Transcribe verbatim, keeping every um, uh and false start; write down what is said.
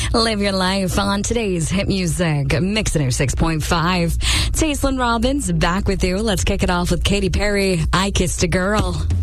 Live your life on today's hit music, Mixing oh six point five. Taslyn Robbins back with you. Let's kick it off with Katy Perry, I Kissed a Girl.